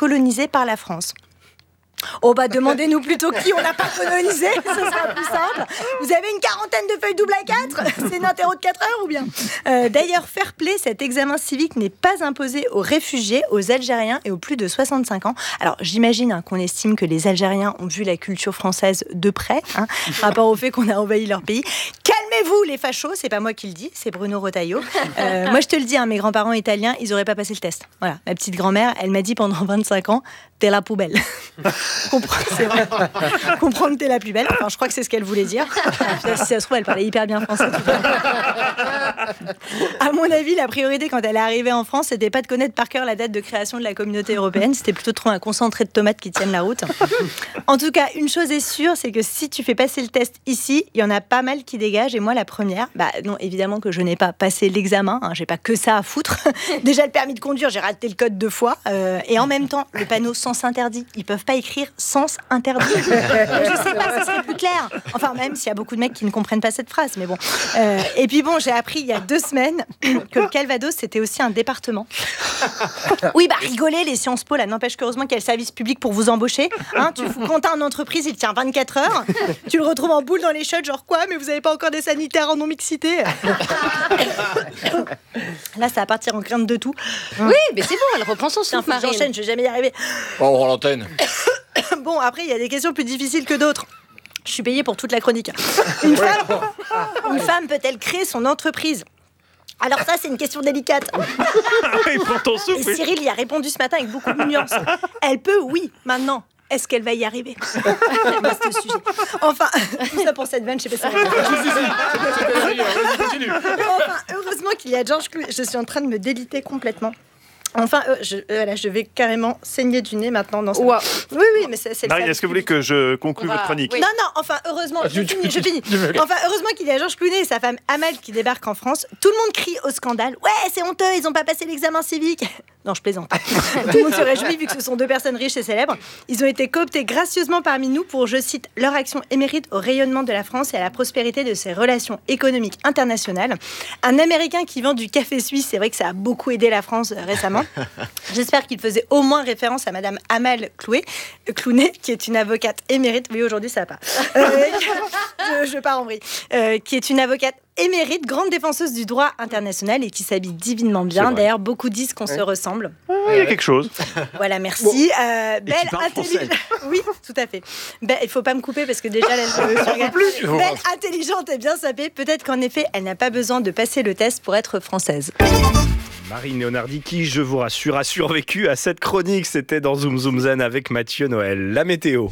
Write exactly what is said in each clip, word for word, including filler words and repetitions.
colonisés par la France. Oh bah demandez-nous plutôt qui on n'a pas colonisé, ce sera plus simple. Vous avez une quarantaine de feuilles double A quatre, c'est une interro de quatre heures ou bien euh, D'ailleurs, fair play, cet examen civique n'est pas imposé aux réfugiés, aux Algériens et aux plus de soixante-cinq ans. Alors j'imagine hein, qu'on estime que les Algériens ont vu la culture française de près, hein, par rapport au fait qu'on a envahi leur pays. Calmez-vous les fachos, c'est pas moi qui le dis, c'est Bruno Retailleau. Euh, moi je te le dis, hein, mes grands-parents italiens, ils auraient pas passé le test. Voilà, ma petite grand-mère, elle m'a dit pendant vingt-cinq ans, t'es la poubelle. Comprends, c'est vrai. Comprendre que t'es la plus belle. Enfin, je crois que c'est ce qu'elle voulait dire. Si ça se trouve, elle parlait hyper bien français. À mon avis, la priorité quand elle est arrivée en France, c'était pas de connaître par cœur la date de création de la communauté européenne. C'était plutôt de trouver un concentré de tomates qui tienne la route. En tout cas, une chose est sûre, c'est que si tu fais passer le test ici, il y en a pas mal qui dégagent. Et moi, la première, bah non, évidemment que je n'ai pas passé l'examen. Hein, j'ai pas que ça à foutre. Déjà, le permis de conduire, j'ai raté le code deux fois. Euh, et en même temps, le panneau sens interdit. Ils peuvent pas écrire sens interdit. Je sais pas, ça serait plus clair. Enfin, même s'il y a beaucoup de mecs qui ne comprennent pas cette phrase, mais bon. Euh, et puis bon, j'ai appris il y a deux semaines que le Calvados, c'était aussi un département. Oui, bah rigoler, les Sciences Po, là, n'empêche qu'heureusement qu'il y a le service public pour vous embaucher. Hein, tu fous compta en entreprise, il tient vingt-quatre heures. Tu le retrouves en boule dans les shots, genre quoi, mais vous avez pas encore des sanitaires en non-mixité. Là, ça va partir en crainte de tout. Oui, mais c'est bon, elle reprend son souffle, Marine. J'enchaîne, je vais jamais y arriver. On rend l'antenne. Bon, après, il y a des questions plus difficiles que d'autres. Je suis payée pour toute la chronique. Une femme, une femme peut-elle créer son entreprise ? Alors ça, c'est une question délicate. Il prend ton souffle. Et Cyril y a répondu ce matin avec beaucoup de nuances. Elle peut, oui. Maintenant, est-ce qu'elle va y arriver ? C'est ce sujet. Enfin, tout ça pour cette vanne, je sais pas si Continue. Enfin, heureusement qu'il y a Georges Clooney. Je suis en train de me déliter complètement. Enfin, euh, je, euh, voilà, je vais carrément saigner du nez maintenant dans ce... Wow. Oui, oui, mais c'est, c'est Marine, le est-ce que vous voulez que je conclue va... votre chronique ? Oui. Non, non, enfin, heureusement, Ah, je tu- finis, je tu- finis. tu veux- Enfin, heureusement qu'il y a Georges Clooney et sa femme Amal qui débarquent en France. Tout le monde crie au scandale. Ouais, c'est honteux, ils n'ont pas passé l'examen civique. Non, je plaisante. Tout le monde se réjouit vu que ce sont deux personnes riches et célèbres. Ils ont été cooptés gracieusement parmi nous pour, je cite, leur action émérite au rayonnement de la France et à la prospérité de ses relations économiques internationales. Un Américain qui vend du café suisse, c'est vrai que ça a beaucoup aidé la France euh, récemment. J'espère qu'il faisait au moins référence à Madame Amal Clooney, euh, Clooney, qui est une avocate émérite. Oui, aujourd'hui, ça va pas. Euh, je, je pars en vrille. Euh, qui est une avocate émérite, grande défenseuse du droit international et qui s'habille divinement bien. D'ailleurs, beaucoup disent qu'on Ouais. se ressemble. Il y a quelque chose. Voilà, merci. Bon. Euh, belle, parle intelligente. Oui, tout à fait. Be- Il faut pas me couper parce que déjà, là, je, je regarde. Belle, intelligente et bien sapée. Peut-être qu'en effet, elle n'a pas besoin de passer le test pour être française. Marine Leonardi, qui, je vous rassure, a survécu à cette chronique. C'était dans Zoom Zoom Zen avec Mathieu Noël. La météo.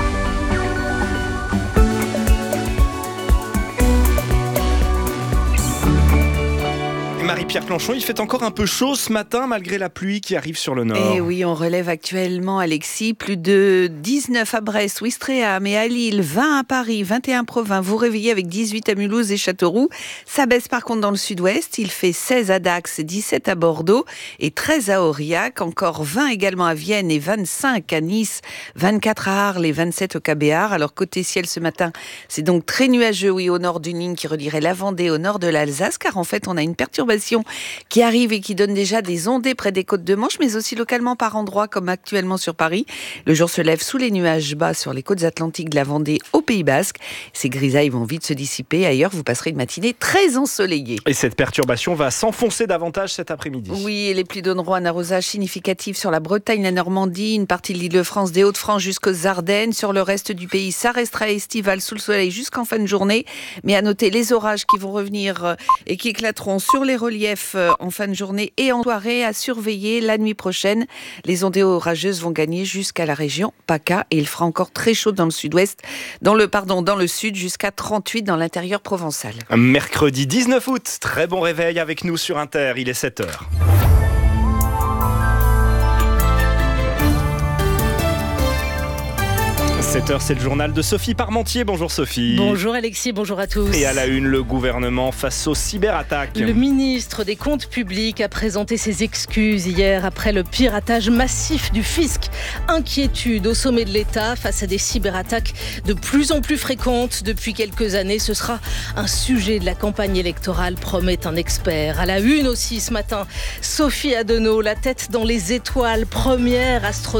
Marie-Pierre Planchon, il fait encore un peu chaud ce matin malgré la pluie qui arrive sur le nord. Et oui, on relève actuellement, Alexis, plus de dix-neuf à Brest, Ouistreham et à Lille, vingt à Paris, vingt et un Provins. Vous réveillez avec dix-huit à Mulhouse et Châteauroux. Ça baisse par contre dans le sud-ouest. Il fait seize à Dax, dix-sept à Bordeaux et treize à Aurillac. Encore vingt également à Vienne et vingt-cinq à Nice, vingt-quatre à Arles et vingt-sept au Cap-Béar. Alors côté ciel ce matin, c'est donc très nuageux, oui, au nord d'une ligne qui relierait la Vendée au nord de l'Alsace, car en fait on a une perturbation qui arrive et qui donne déjà des ondées près des côtes de Manche, mais aussi localement par endroits comme actuellement sur Paris. Le jour se lève sous les nuages bas sur les côtes atlantiques de la Vendée au Pays Basque. Ces grisailles vont vite se dissiper. Ailleurs, vous passerez une matinée très ensoleillée. Et cette perturbation va s'enfoncer davantage cet après-midi. Oui, et les pluies donneront un arrosage significatif sur la Bretagne, la Normandie, une partie de l'Île-de-France, des Hauts-de-France jusqu'aux Ardennes. Sur le reste du pays, ça restera estival sous le soleil jusqu'en fin de journée. Mais à noter les orages qui vont revenir et qui éclateront sur les relief en fin de journée et en soirée, à surveiller la nuit prochaine. Les ondées orageuses vont gagner jusqu'à la région PACA et il fera encore très chaud dans le sud-ouest, dans le, pardon, dans le sud jusqu'à trente-huit dans l'intérieur provençal. Mercredi dix-neuf août, très bon réveil avec nous sur Inter, il est sept heures. sept heures, c'est le journal de Sophie Parmentier. Bonjour Sophie. Bonjour Alexis, bonjour à tous. Et à la une, le gouvernement face aux cyberattaques. Le ministre des Comptes publics a présenté ses excuses hier après le piratage massif du fisc. Inquiétude au sommet de l'État face à des cyberattaques de plus en plus fréquentes depuis quelques années. Ce sera un sujet de la campagne électorale, promet un expert. À la une aussi ce matin, Sophie Adenau, la tête dans les étoiles, première astronaute